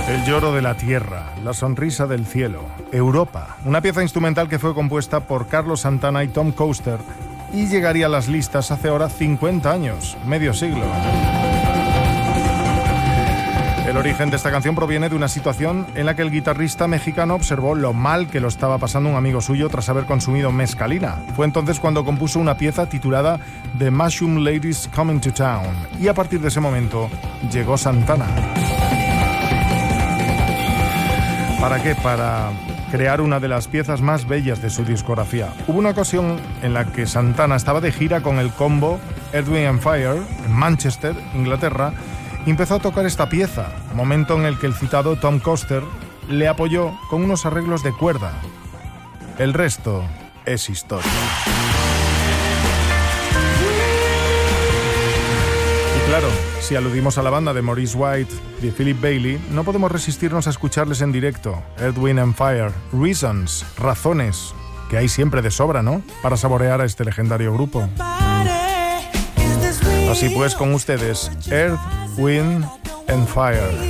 El lloro de la tierra, la sonrisa del cielo, Europa, una pieza instrumental que fue compuesta por Carlos Santana y Tom Coaster y llegaría a las listas hace ahora 50 años, medio siglo. El origen de esta canción proviene de una situación en la que el guitarrista mexicano observó lo mal que lo estaba pasando un amigo suyo tras haber consumido mescalina. Fue entonces cuando compuso una pieza titulada The Mushroom Ladies Coming to Town y a partir de ese momento llegó Santana. ¿Para qué? Para crear una de las piezas más bellas de su discografía. Hubo una ocasión en la que Santana estaba de gira con el combo Earth, Wind & Fire en Manchester, Inglaterra, y empezó a tocar esta pieza, momento en el que el citado Tom Coaster le apoyó con unos arreglos de cuerda. El resto es historia. Y claro, si aludimos a la banda de Maurice White y de Philip Bailey, no podemos resistirnos a escucharles en directo. Earth, Wind & Fire, Reasons, razones, que hay siempre de sobra, ¿no?, para saborear a este legendario grupo. Así pues, con ustedes, Earth, Wind & Fire.